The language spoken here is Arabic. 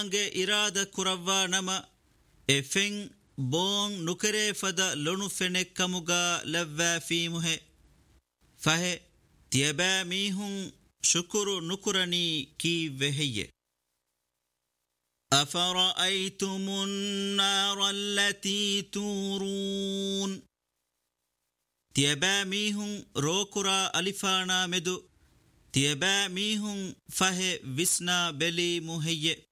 إرادة كروا نما إفن بون نكري فدا لونو فنك كموغا لفا في مه فه تيبا ميهم شكر نكرني كي وهي أفرأيتم النار التي تورون تيبا ميهم روكرا ألفانا مدو تيبا ميهم فه وسنا بلي مهي